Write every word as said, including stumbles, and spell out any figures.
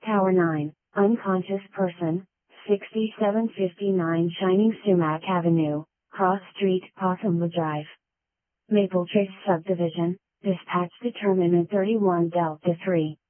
Tower nine, unconscious person, sixty-seven fifty-nine Shining Sumac Avenue, Cross Street, Possumwood Drive. Maple Trace Subdivision, dispatch determinant thirty-one Delta three.